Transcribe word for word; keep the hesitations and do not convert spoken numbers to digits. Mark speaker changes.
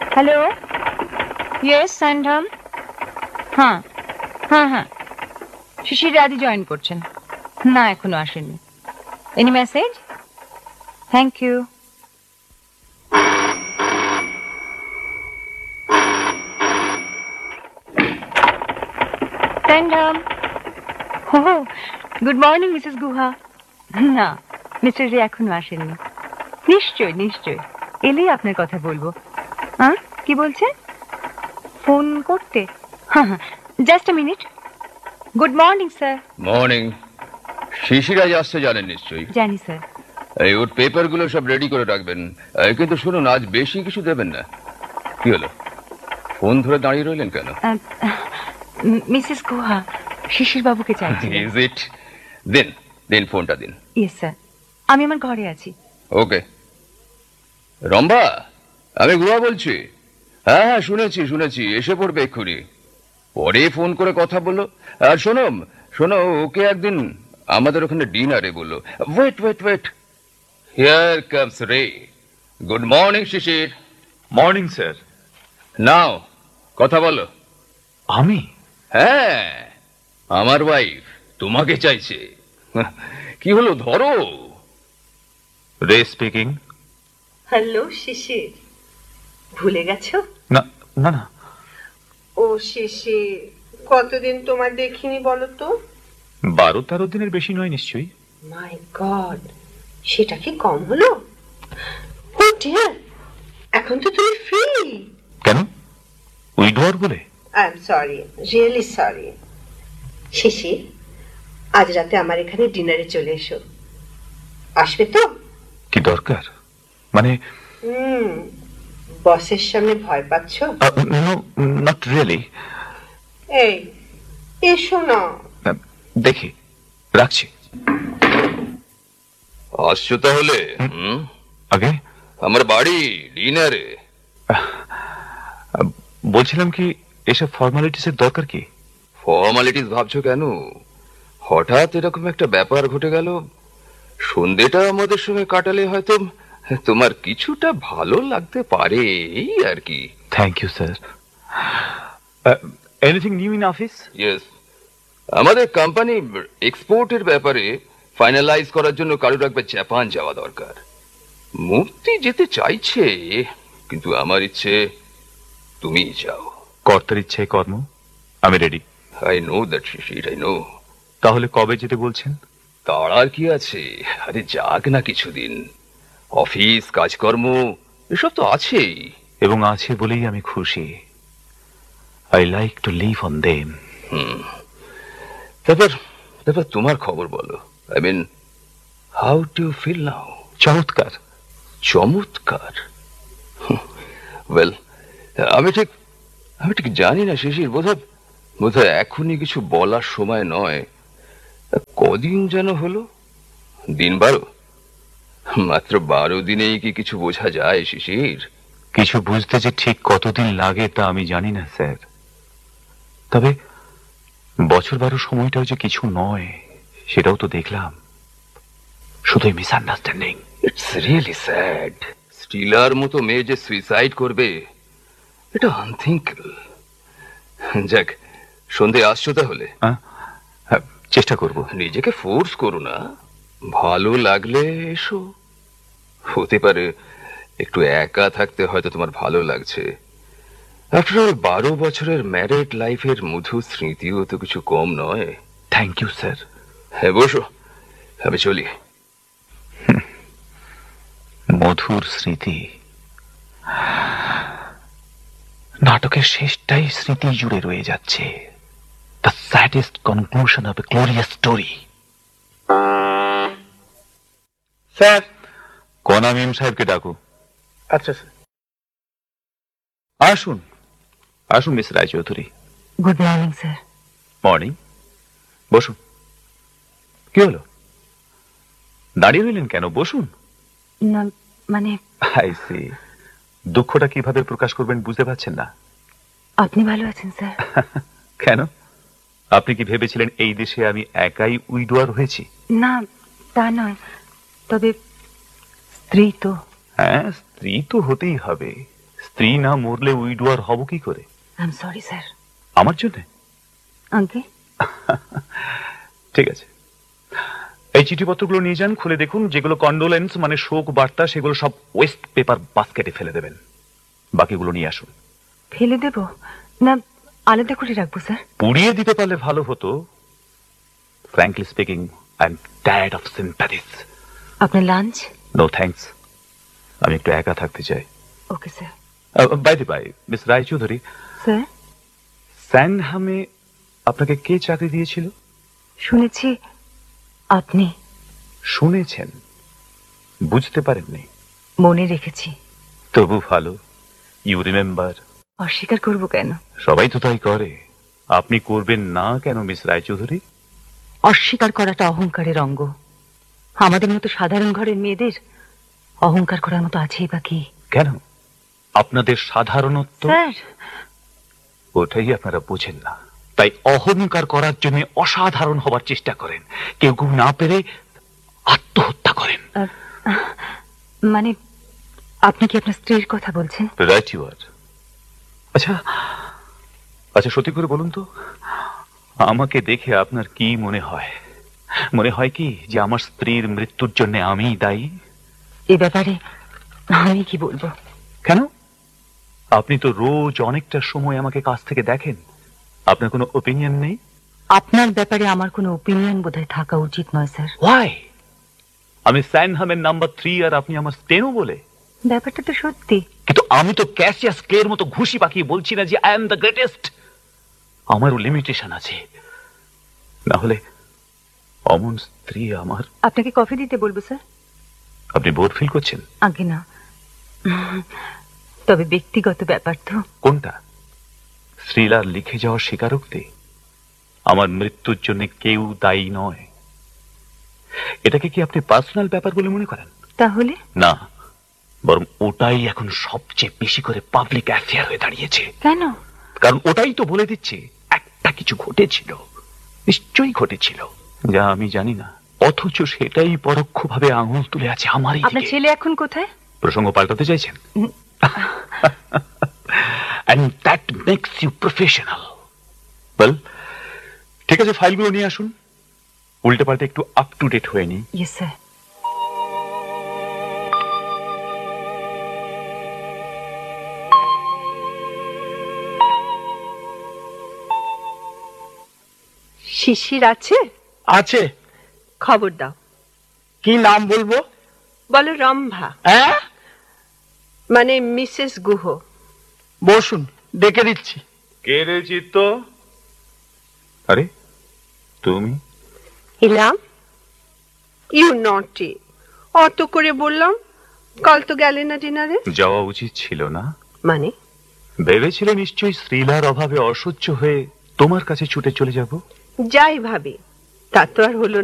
Speaker 1: Hello, yes স্যান্ডাম। হ্যাঁ হ্যাঁ হ্যাঁ, শিশির রাজি জয়েন করছেন। না, এখনো আসেননি। Any message? Thank you. স্যান্ডাম। O, good morning Mrs গুহা। না, মিস্টার রে এখনো আসেননি। নিশ্চয় নিশ্চয়, এলেই আপনার কথা বলবো। হ্যাঁ, কি বলছেন? ফোন করতে? হ্যাঁ হ্যাঁ, just a minute. Good morning sir.
Speaker 2: Morning. শিশির আজ আসছে জানেন নিশ্চয়ই।
Speaker 1: জানি স্যার।
Speaker 2: এই ওর পেপার গুলো সব রেডি করে রাখবেন, কিন্তু শুনুন আজ বেশি কিছু দেবেন না। কি হলো, ফোন ধরে দাঁড়িয়ে রইলেন কেন?
Speaker 1: মিসেস গুহা শিশির বাবুকে চাইছেন।
Speaker 2: Is it? দিন দিন, ফোনটা দিন।
Speaker 1: ইয়েস স্যার, আমি আমার ঘরে আছি।
Speaker 2: ওকে। রম্বা, আমি গুহা বলছি। হ্যাঁ হ্যাঁ, শুনেছি শুনেছি, এসে পড়বে এক্ষুনি। পরে ফোন করে কথা বলো। আর শোনো শোনো, ওকে একদিন আমাদের ওখানে ডিনারে বললো। Wait wait wait, here comes রে। গুড মর্নিং শিশির।
Speaker 3: Morning sir.
Speaker 2: নাও কথা বলো।
Speaker 3: আমি?
Speaker 2: হ্যাঁ, আমার ওয়াইফ তোমাকে চাইছে। কি হলো, ধরো।
Speaker 3: রে স্পিকিং।
Speaker 4: হ্যালো শিশির, ভুলে গেছো?
Speaker 3: না না না।
Speaker 4: ও শিশির, কতদিন তোমার দেখিনি বলো তো?
Speaker 3: বারো তেরো দিনের বেশি নয় নিশ্চয়ই।
Speaker 4: মাই গড, সেটা কি কম হলো? ও ডিয়ার, এখন তো তুমি ফ্রি।
Speaker 3: কেন, উইডোর বলে?
Speaker 4: I am sorry, really sorry. শিশির, আজ রাতে আমার এখানে ডিনারে চলে এসো। আসবে তো?
Speaker 3: কি দরকার? মানে
Speaker 4: হুম, বসের সামনে ভয় পাচ্ছ?
Speaker 3: No, not really.
Speaker 4: এই এসো না।
Speaker 3: দেখি, রাখছি।
Speaker 2: আসছো তাহলে?
Speaker 3: আগে
Speaker 2: আমার বাড়ি ডিনারে।
Speaker 3: বলছিলাম কি, এসব ফর্মালিটিস এর দরকার কি?
Speaker 2: ফর্মালিটিস ভাবছো কেন? হঠাৎ এরকম একটা ব্যাপার ঘটে গেল, সন্ধ্যেটা আমাদের সঙ্গে কাটালে হয়তো তোমার কিছুটা ভালো লাগতে পারে, এই আর কি।
Speaker 3: Thank you sir. Anything new in office?
Speaker 2: Yes, আমাদের কোম্পানি এক্সপোর্টের ব্যাপারে ফাইনালাইজ করার জন্য কারোর একবার জাপান যাওয়া দরকার। মুক্তি যেতে চাইছে, কিন্তু আমার ইচ্ছে তুমি যাও।
Speaker 3: কর্তার ইচ্ছে কর্ম, আমি ready.
Speaker 2: I know that Shishir, I know.
Speaker 3: তাহলে কবে যেতে বলছেন?
Speaker 2: তাড়ার কি আছে, আরে যাক না কিছুদিন। অফিস কাজকর্ম এসব তো আছেই।
Speaker 3: এবং আছে বলেই আমি খুশি। I like to leave on them.
Speaker 2: হুম, তারপর তারপর তোমার খবর বলো। I mean, how do you feel নাও?
Speaker 3: চমৎকার।
Speaker 2: চমৎকার? ওয়েল, আমি ঠিক আমি ঠিক জানি না শিশির, বোধহয় বোধহয় এখনই কিছু বলার সময় নয়। কদিন যেন হলো, দিন বারো। মাত্র বারো দিনেই কি কিছু বোঝা যায় শিশির?
Speaker 3: কিছু বুঝতে যে ঠিক কতদিন লাগে তা আমি জানি না স্যার। তবে বছর বারো সময়টাও যে কিছু নয় সেটাও তো দেখলাম। শুধুই misunderstanding.
Speaker 2: It's really sad. Stiller মতো মেয়ে যে সুইসাইড করবে, এটা আনথিঙ্কেবল। যাক, সন্ধে আসছো তাহলে?
Speaker 3: চেষ্টা করব।
Speaker 2: নিজেকে ফোর্স করো না, ভালো লাগলে এসো। হতে পারে একটু একা থাকতে হয়তো তোমার ভালো লাগছে। আফটার অল বারো বছরের ম্যারিড লাইফের মধুর স্মৃতিও তো কিছু কম নয়।
Speaker 3: Thank you sir.
Speaker 2: হ্যাঁ, বসো, আমি চলি।
Speaker 3: মধুর স্মৃতি, নাটকের শেষটাই স্মৃতি জুড়ে রয়ে যাচ্ছে। The saddest conclusion of A glorious story.
Speaker 5: Sir,
Speaker 3: কোনা মিম সাহেবকে ডাকো।
Speaker 5: আচ্ছা স্যার।
Speaker 3: আসুন আসুন miss Roychowdhury.
Speaker 1: Good morning sir.
Speaker 3: Morning, বসুন। কি হলো, দাঁড়িয়ে রইলেন কেন? বসুন।
Speaker 1: না মানে,
Speaker 3: আই সি। দুঃখটা কিভাবে প্রকাশ করবেন বুঝতে পারছেন না?
Speaker 1: আপনি ভালো আছেন স্যার?
Speaker 3: কেন, আপনি কি ভেবেছিলেন এই দেশে আমি একাই উইডোয়ার হয়েছি?
Speaker 1: না, তা নয়, তবে স্ত্রী তো।
Speaker 3: হ্যাঁ, স্ত্রী তো হতেই হবে। স্ত্রী না মরলে উইডোয়ার হব কি করে?
Speaker 1: I am sorry sir.
Speaker 3: আমার জন্য?
Speaker 1: আঙ্কেল,
Speaker 3: ঠিক আছে, এই চিঠিপত্রগুলো নিয়ে যান, খুলে দেখুন। যেগুলো কন্ডোলেন্স মানে শোক বার্তা, সেগুলো সব ওয়েস্ট পেপার বাস্কেটে ফেলে দেবেন। বাকিগুলো নিয়ে আসুন।
Speaker 1: ফেলে দেব না আলাদা করে রাখবো স্যার?
Speaker 3: পুড়িয়ে দিতে পারলে ভালো হতো। Frankly speaking, I am tired of সিম্প্যাথিস।
Speaker 1: আপনার লাঞ্চ?
Speaker 3: নো থ্যাঙ্কস, আমি একটু একা থাকতে চাই।
Speaker 1: Okay sir.
Speaker 3: By the by, miss Roychowdhury,
Speaker 1: sir,
Speaker 3: স্যানহামে আপনাকে কে চাকরি দিয়েছিল?
Speaker 1: শুনেছি আপনি।
Speaker 3: শুনেছেন, বুঝতে পারেননি?
Speaker 1: মনে রেখেছি।
Speaker 3: তবু ভালো, ইউ রিমেম্বার।
Speaker 1: অস্বীকার করব কেন?
Speaker 3: সবাই তো তাই করে, আপনি করবেন না কেন মিস রায়চৌধুরী?
Speaker 1: অস্বীকার করাটা অহংকারের অঙ্গ। আমাদের মতো সাধারণ ঘরের মেয়েদের অহংকার করার মতো আছেই বা কি?
Speaker 3: কেন? আপনাদের সাধারণত্ব,
Speaker 1: স্যার,
Speaker 3: ওটাই আপনারা বোঝেন না। তাই অহংকার করার জন্য অসাধারণ হবার চেষ্টা করেন। কেউ কেউ না পেরে আত্মহত্যা করেন।
Speaker 1: মানে আপনি কি আপনার স্ত্রীর কথা বলছেন?
Speaker 3: রাইট ইউ আর। আচ্ছা আচ্ছা, সত্যি করে বলুন তো, আমাকে দেখে আপনার কি মনে হয়? মনে হয় কি যে আমার স্ত্রীর মৃত্যুর জন্য আমিই দায়ী?
Speaker 1: এ ব্যাপারে আমি কি বলবো?
Speaker 3: কেন? আপনি তো রোজ অনেকটা সময় আমাকে কাছ থেকে দেখেন, আপনার কোনো ওপিনিয়ন নেই?
Speaker 1: আপনার ব্যাপারে আমার কোনো ওপিনিয়ন বোধহয় থাকা উচিত নয় স্যার।
Speaker 3: ওয়াই? আমি স্যানহামের নাম্বার থ্রি আর আপনি আমার স্টেনো বলে?
Speaker 1: ব্যাপারটা তো সত্যি।
Speaker 3: কিন্তু আমি তো ক্যাসিয়াস ক্লের মতো ঘুষি পাকিয়ে বলছি না যে আই এম দ্য গ্রেটেস্ট। আমারও লিমিটেশন আছে, না হলে অমন স্ত্রী আমার।
Speaker 1: আপনাকে কফি দিতে বলবো স্যার?
Speaker 3: আপনি বোর ফিল করছেন?
Speaker 1: আগে না, তবে ব্যক্তিগত ব্যাপার তো।
Speaker 3: কোনটা? শ্রীলার লিখে যাওয়া স্বীকারোক্তি আমার মৃত্যুর জন্য কেউ দায়ী নয়, এটাকে কি আপনি পার্সোনাল ব্যাপার বলে মনে করেন?
Speaker 1: তাহলে?
Speaker 3: না, বরং ওটাই এখন সবচেয়ে বেশি করে পাবলিক অ্যাফেয়ার হয়ে দাঁড়িয়েছে।
Speaker 1: কেন?
Speaker 3: কারণ ওটাই তো বলে দিচ্ছে একটা কিছু ঘটেছিল, নিশ্চয়ই ঘটেছিল, যা আমি জানি না, অথচ সেটাই পরোক্ষভাবে আঙুল তুলে আছে আমারই
Speaker 1: আপনার
Speaker 3: দিকে।
Speaker 1: ছেলে এখন কোথায়?
Speaker 3: প্রসঙ্গ পাল্টাতে চাইছেন? And that makes you professional. Well, ঠিক আছে, ফাইলগুলো নিয়ে আসুন। উল্টে পাল্টে একটু আপ টু ডেট হয়ে নি।
Speaker 1: Yes sir.
Speaker 4: শিশির আছে?
Speaker 5: আছে।
Speaker 4: খবর দাও।
Speaker 5: কি নাম বলবো?
Speaker 4: বলো রম্ভা,
Speaker 5: হ্যাঁ,
Speaker 4: মানে মিসেস গুহ।
Speaker 5: বসুন, ডেকে দিচ্ছি।
Speaker 3: কে রে চিত্ত? আরে তুমি?
Speaker 4: ইলাম, ইউ নটি। অত করে বললাম, কাল তো গেলে না ডিনারে।
Speaker 3: যাওয়া উচিত ছিল না?
Speaker 4: মানে?
Speaker 3: ভেবেছিলে নিশ্চয়ই শ্রীলার অভাবে অসহ্য হয়ে তোমার কাছে ছুটে চলে যাব।
Speaker 4: যাই ভাবি, তা তো আর হলো